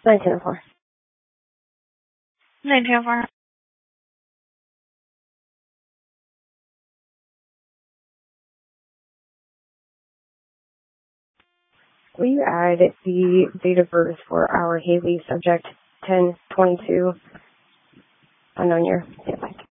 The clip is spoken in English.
1904. 1904. Will you add the date of birth for our Haley subject 10/22 unknown year? Yeah, bye.